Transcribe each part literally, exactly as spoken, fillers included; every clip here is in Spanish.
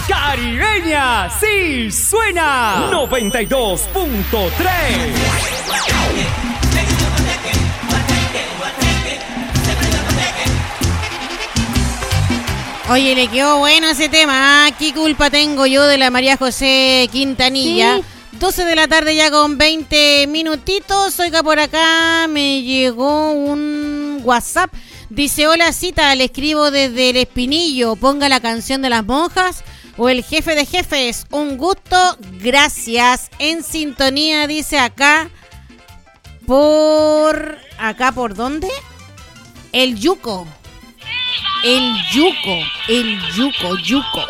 Caribeña, sí suena. noventa y dos punto tres. Oye, le quedó bueno ese tema. ¿Ah? ¿Qué culpa tengo yo de la María José Quintanilla? Sí. doce de la tarde ya con veinte minutitos. Oiga, por acá me llegó un WhatsApp. Dice, hola Cita, le escribo desde El Espinillo. Ponga la canción de las monjas o el jefe de jefes. Un gusto, gracias. En sintonía, dice acá. Por... ¿Acá por dónde? El Yuco. El Yuco. El Yuco, Yuco.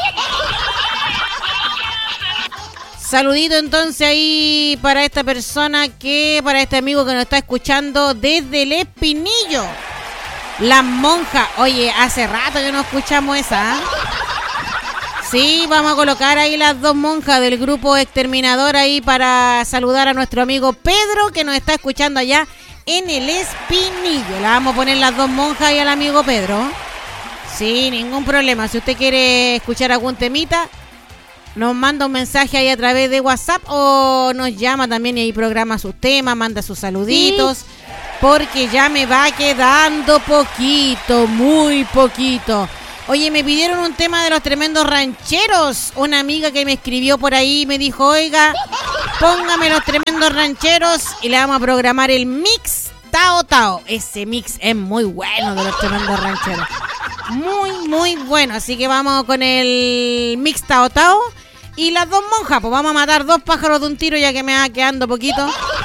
Saludito entonces ahí para esta persona que, para este amigo que nos está escuchando desde El Espinillo. Las monjas. Oye, hace rato que no escuchamos esa, ¿eh? Sí, vamos a colocar ahí las dos monjas del grupo Exterminador ahí para saludar a nuestro amigo Pedro que nos está escuchando allá en El Espinillo. La vamos a poner las dos monjas y al amigo Pedro. Sí, ningún problema. Si usted quiere escuchar algún temita, nos manda un mensaje ahí a través de WhatsApp o nos llama también y ahí programa sus temas, manda sus saluditos. Sí. Porque ya me va quedando poquito, muy poquito. Oye, me pidieron un tema de los tremendos rancheros. Una amiga que me escribió por ahí me dijo, oiga, póngame los tremendos rancheros y le vamos a programar el mix Tao Tao. Ese mix es muy bueno de los tremendos rancheros. Muy, muy bueno. Así que vamos con el mix Tao Tao. Y las dos monjas, pues vamos a matar dos pájaros de un tiro ya que me va quedando poquito.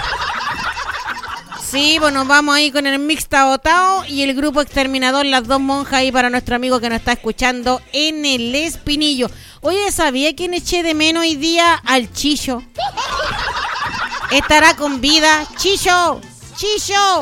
Sí, pues nos vamos ahí con el mix Tao Tao y el grupo Exterminador, las dos monjas ahí para nuestro amigo que nos está escuchando en El Espinillo. Oye, ¿sabía quién eché de menos hoy día? Al Chicho. Estará con vida. Chicho, Chicho.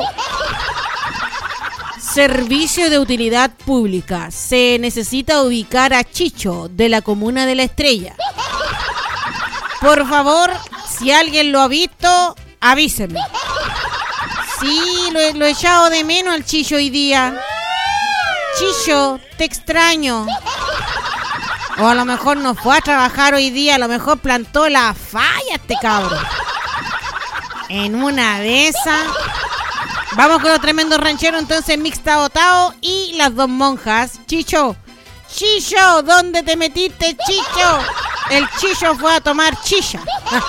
Servicio de utilidad pública. Se necesita ubicar a Chicho de la comuna de La Estrella. Por favor, si alguien lo ha visto, avísenme. Sí, lo he, lo he echado de menos al Chicho hoy día. Chicho, te extraño. O a lo mejor no fue a trabajar hoy día, a lo mejor plantó la falla este cabrón. En una de esas. Vamos con los tremendos rancheros, entonces mix Tao Tao y las dos monjas. Chicho, Chicho, ¿dónde te metiste, Chicho? El Chicho fue a tomar chicha.